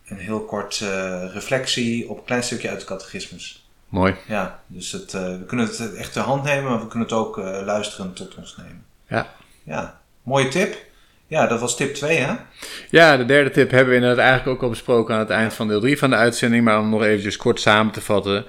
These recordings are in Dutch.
een heel kort reflectie op een klein stukje uit de catechismus. Mooi. Ja, dus we kunnen het echt ter hand nemen, maar we kunnen het ook luisteren tot ons nemen. Ja, mooie tip. Ja, dat was tip 2, hè? Ja, de derde tip hebben we inderdaad eigenlijk ook al besproken aan het eind van deel 3 van de uitzending. Maar om nog eventjes kort samen te vatten.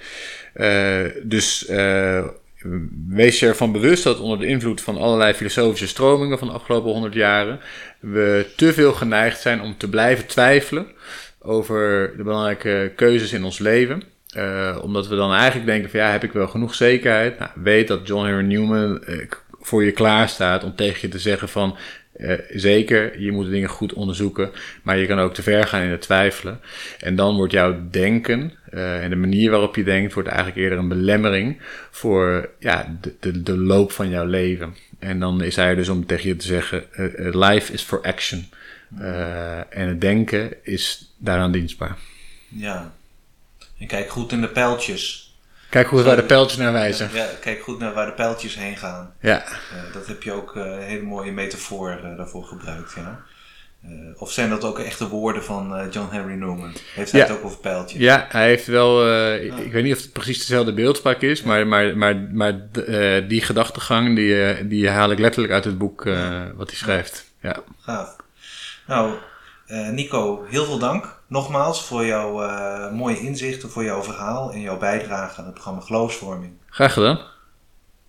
Wees je ervan bewust dat onder de invloed van allerlei filosofische stromingen van de afgelopen 100 jaren we te veel geneigd zijn om te blijven twijfelen over de belangrijke keuzes in ons leven. Omdat we dan eigenlijk denken van heb ik wel genoeg zekerheid? Nou, weet dat John Henry Newman voor je klaar staat om tegen je te zeggen van zeker, je moet de dingen goed onderzoeken, maar je kan ook te ver gaan in het twijfelen. En dan wordt jouw denken en de manier waarop je denkt, wordt eigenlijk eerder een belemmering voor de loop van jouw leven. En dan is hij dus om tegen je te zeggen, life is for action. En het denken is daaraan dienstbaar. Ja, en kijk goed in de pijltjes. Kijk goed waar de pijltjes naar wijzen. Ja, kijk goed naar waar de pijltjes heen gaan. Ja. Dat heb je ook een hele mooie metafoor daarvoor gebruikt. Ja? Of zijn dat ook echte woorden van John Henry Newman? Heeft hij het ook over pijltjes? Ja, hij heeft wel... Ik weet niet of het precies dezelfde beeldspraak is, maar die gedachtegang die haal ik letterlijk uit het boek wat hij schrijft. Ja. Gaaf. Nou, Nico, heel veel dank. Nogmaals voor jouw mooie inzichten, voor jouw verhaal en jouw bijdrage aan het programma Geloofsvorming. Graag gedaan.